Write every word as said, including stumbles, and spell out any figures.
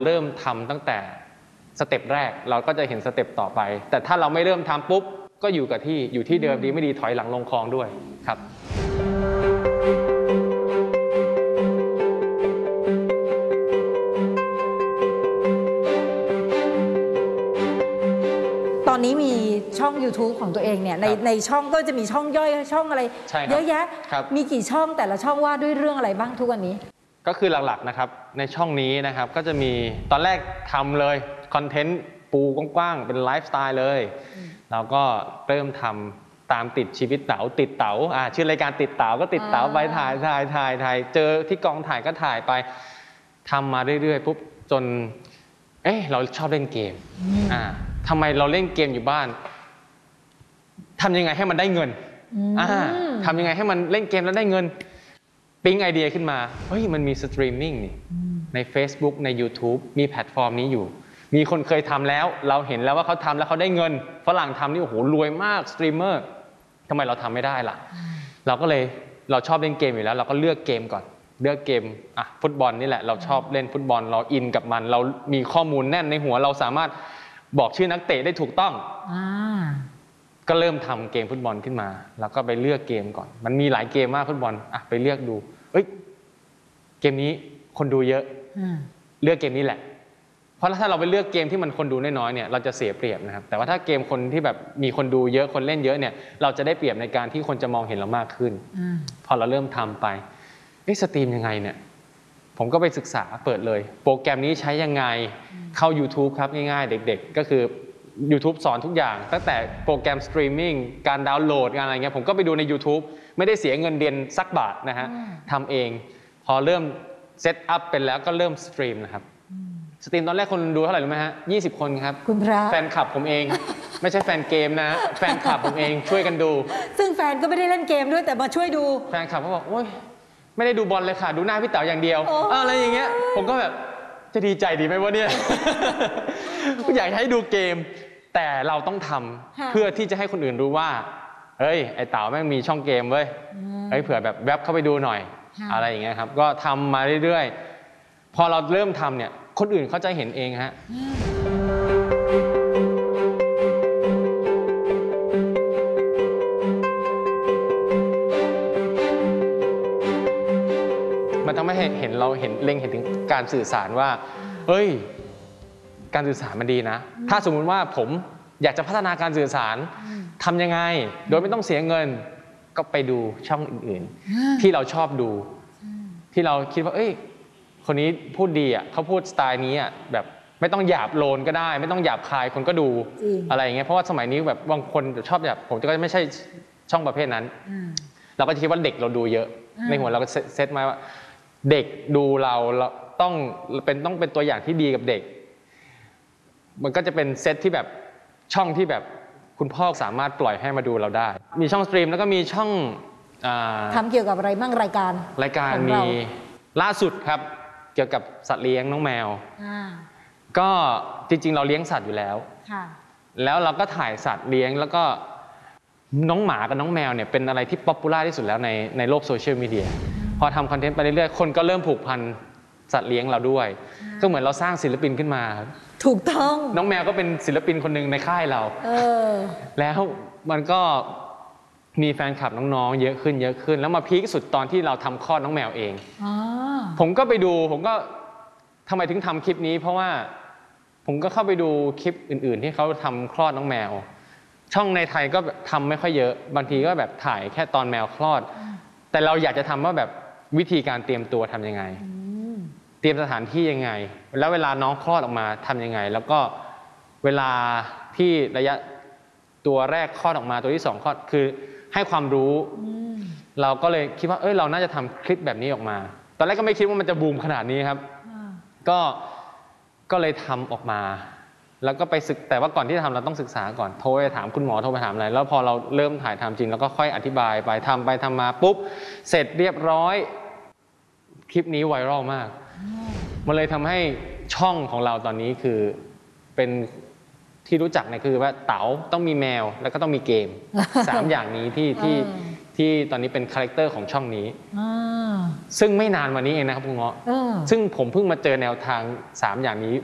เริ่มทำตั้งแต่สเต็ปแรกเราก็จะเห็นสเต็ปต่อไปแต่ถ้าเราไม่เริ่มทำปุ๊บก็อยู่กับที่อยู่ที่เดิมดีไม่ดีถอยหลังลงคลองด้วยครับตอนนี้มีช่อง YouTube ของตัวเองเนี่ยในในช่องก็จะมีช่องย่อยช่องอะไรเยอะแยะมีกี่ช่องแต่ละช่องว่าด้วยเรื่องอะไรบ้างทุกวันนี้ก็คือหลักๆนะครับในช่องนี้นะครับก็จะมีตอนแรกทำเลยคอนเทนต์ปูกว้างๆเป็นไลฟ์สไตล์เลยเราก็เริ่มทำตามติดชีวิตเต๋าติดเต๋าอ่าชื่อรายการติดเต๋าก็ติดเต๋าไปถ่ายถ่ายถ่ายถ่ายเจอที่กองถ่ายก็ถ่ายไปทำมาเรื่อยๆปุ๊บจนเอ๊ะเราชอบเล่นเกมอ่าทำไมเราเล่นเกมอยู่บ้านทำยังไงให้มันได้เงินอ่าทำยังไงให้มันเล่นเกมแล้วได้เงินปิ๊งไอเดียขึ้นมาเฮ้ยมันมีสตรีมมิ่งนี่ใน Facebook ใน YouTube มีแพลตฟอร์มนี้อยู่มีคนเคยทำแล้วเราเห็นแล้วว่าเขาทำแล้วเขาได้เงินฝรั่งทำนี่โอ้โหรวยมากสตรีมเมอร์ทำไมเราทำไม่ได้ล่ะเราก็เลยเราชอบเล่นเกมอยู่แล้วเราก็เลือกเกมก่อนเลือกเกมอ่ะฟุตบอลนี่แหละเราชอบเล่นฟุตบอลเราอินกับมันเรามีข้อมูลแน่นในหัวเราสามารถบอกชื่อนักเตะได้ถูกต้องก็เริ่มทำเกมฟุตบอลขึ้นมาแล้วก็ไปเลือกเกมก่อนมันมีหลายเกมมากฟุตบอลอ่ะไปเลือกดูเอ้ยเกมนี้คนดูเยอะเลือกเกมนี้แหละเพราะถ้าเราไปเลือกเกมที่มันคนดูน้อยๆเนี่ยเราจะเสียเปรียบนะครับแต่ว่าถ้าเกมคนที่แบบมีคนดูเยอะคนเล่นเยอะเนี่ยเราจะได้เปรียบในการที่คนจะมองเห็นเรามากขึ้นพอเราเริ่มทำไปเอ๊ะสตรีมยังไงเนี่ยผมก็ไปศึกษาเปิดเลยโปรแกรมนี้ใช้ยังไงเข้า YouTube ครับง่ายๆเด็กๆก็คือ YouTube สอนทุกอย่างตั้งแต่โปรแกรมสตรีมมิ่งการดาวน์โหลดการอะไรเงี้ยผมก็ไปดูใน YouTube ไม่ได้เสียเงินเดือนสักบาทนะฮะทำเองพอเริ่มเซตอัพเป็นแล้วก็เริ่มสตรีมนะครับสตรีมตอนแรกคนดูเท่าไหร่รู้ไหมฮะยี่สิบคนครับคุณพระแฟนคลับผมเองไม่ใช่แฟนเกมนะแฟนคลับผมเองช่วยกันดูซึ่งแฟนก็ไม่ได้เล่นเกมด้วยแต่มาช่วยดูแฟนคลับเขาบอกโอ๊ยไม่ได้ดูบอลเลยค่ะดูหน้าพี่เต๋าอย่างเดียวอะไรอย่างเงี้ยผมก็แบบจะดีใจดีไหมวะเนี่ยอยากให้ดูเกมแต่เราต้องทำเพื่อที่จะให้คนอื่นรู้ว่าเฮ้ยไอ้เต๋าแม่งมีช่องเกมเว้ยเฮ้ยเผื่อแบบแวบเข้าไปดูหน่อยอะไรอย่างเงี้ยครับก็ทำมาเรื่อยๆพอเราเริ่มทำเนี่ยคนอื่นเขาจะเห็นเองฮะมันทำให้เห็นเราเห็นเล็งเห็นถึงการสื่อสารว่าเฮ้ยการสื่อสารมันดีนะถ้าสมมุติว่าผมอยากจะพัฒนาการสื่อสารทำยังไงโดยไม่ต้องเสียเงินก็ไปดูช่องอื่นๆที่เราชอบดูที่เราคิดว่าเอ้ยคนนี้พูดดีอ่ะเขาพูดสไตล์นี้อ่ะแบบไม่ต้องหยาบโลนก็ได้ไม่ต้องหยาบคายคนก็ดูอะไรอย่างเงี้ยเพราะว่าสมัยนี้แบบบางคนชอบแบบผมก็ไม่ใช่ช่องประเภทนั้นเราก็คิดว่าเด็กเราดูเยอะในหัวเราก็เซตมาว่าเด็กดูเราเราต้องเป็นต้องเป็นตัวอย่างที่ดีกับเด็กมันก็จะเป็นเซตที่แบบช่องที่แบบคุณพ่อสามารถปล่อยให้มาดูเราได้มีช่องสตรีมแล้วก็มีช่องทำเกี่ยวกับอะไรบ้างรายการรายการมีล่าสุดครับเกี่ยวกับสัตว์เลี้ยงน้องแมวก็จริงๆเราเลี้ยงสัตว์อยู่แล้วแล้วเราก็ถ่ายสัตว์เลี้ยงแล้วก็น้องหมากับน้องแมวเนี่ยเป็นอะไรที่ป๊อปปูล่าที่สุดแล้วในในโลกโซเชียลมีเดียพอทำคอนเทนต์ไปเรื่อยๆคนก็เริ่มผูกพันสัตว์เลี้ยงเราด้วยก็เหมือนเราสร้างศิลปินขึ้นมาถูกต้องน้องแมวก็เป็นศิลปินคนหนึ่งในค่ายเราเออแล้วมันก็มีแฟนคลับน้องๆเยอะขึ้นเยอะขึ้นแล้วมาพีคสุดตอนที่เราทำคลอดน้องแมวเองผมก็ไปดูผมก็ทำไมถึงทำคลิปนี้เพราะว่าผมก็เข้าไปดูคลิปอื่นๆที่เขาทำคลอดน้องแมวช่องในไทยก็ทำไม่ค่อยเยอะบางทีก็แบบถ่ายแค่ตอนแมวคลอดแต่เราอยากจะทำว่าแบบวิธีการเตรียมตัวทำยังไงเตรียมสถานที่ยังไงแล้วเวลาน้องคลอดออกมาทำยังไงแล้วก็เวลาที่ระยะตัวแรกคลอดออกมาตัวที่สองคลอดคือให้ความรู้เราก็เลยคิดว่าเอ้ยเราน่าจะทำคลิปแบบนี้ออกมาตอนแรกก็ไม่คิดว่ามันจะบูมขนาดนี้ครับก็ก็เลยทำออกมาแล้วก็ไปศึกแต่ว่าก่อนที่จะทำเราต้องศึกษาก่อนโทรไปถามคุณหมอโทรไปถามอะไรแล้วพอเราเริ่มถ่ายทำจริงแล้วก็ค่อยอธิบายไปทำไปทำมาปุ๊บเสร็จเรียบร้อยคลิปนี้ไวรัลมากมันเลยทำให้ช่องของเราตอนนี้คือเป็นที่รู้จักเนี่ยคือว่าเต๋าต้องมีแมวแล้วก็ต้องมีเกมสามอย่างนี้ที่ที่ที่ตอนนี้เป็นคาแรคเตอร์ของช่องนี้ซึ่งไม่นานวันนี้เองนะครับคุณเงาะซึ่งผมเพิ่งมาเจอแนวทางสามอย่างนี้